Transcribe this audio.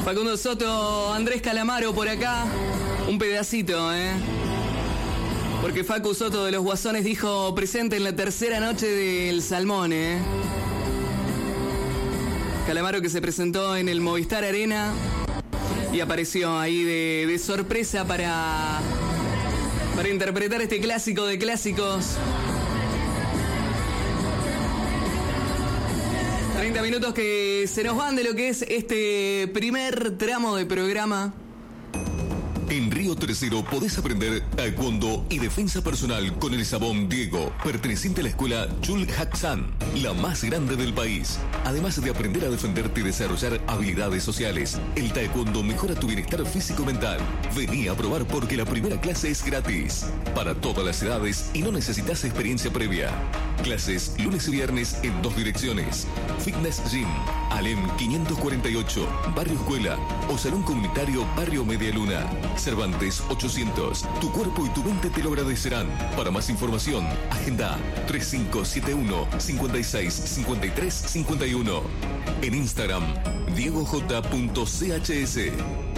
Facundo Soto, Andrés Calamaro por acá. Un pedacito, Porque Facu Soto de los Guasones dijo presente en la tercera noche del Salmón, Calamaro que se presentó en el Movistar Arena y apareció ahí de sorpresa para interpretar este clásico de clásicos. 30 minutos que se nos van de lo que es este primer tramo de programa. En Río Tercero podés aprender taekwondo y defensa personal con el Sabón Diego, perteneciente a la escuela Chul Haksan, la más grande del país. Además de aprender a defenderte y desarrollar habilidades sociales, el taekwondo mejora tu bienestar físico-mental. Vení a probar porque la primera clase es gratis. Para todas las edades y no necesitas experiencia previa. Clases lunes y viernes en 2 direcciones. Fitness Gym, Alem 548, Barrio Escuela o Salón Comunitario Barrio Media Luna. Cervantes 800. Tu cuerpo y tu mente te lo agradecerán. Para más información, agenda 3571 56 53 51. En Instagram, diegoj.chs.